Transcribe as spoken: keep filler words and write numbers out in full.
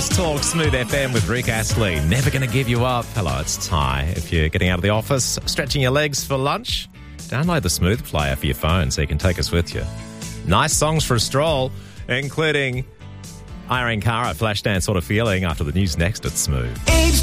Talk Smooth F M with Rick Astley. Never going to give you up. Hello, it's Ty. If you're getting out of the office, stretching your legs for lunch, download the Smooth player for your phone so you can take us with you. Nice songs for a stroll, including Irene Cara, Flashdance Sort of Feeling, after the news next at Smooth.